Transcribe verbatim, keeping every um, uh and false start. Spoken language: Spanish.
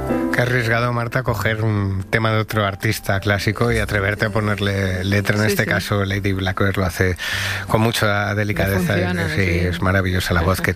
Qué arriesgado, Marta, coger un tema de otro artista clásico y atreverte a ponerle letra. En sí, este sí. caso, Lady Blackbird lo hace con mucha delicadeza. Funciona, sí, sí, es maravillosa la voz que tiene.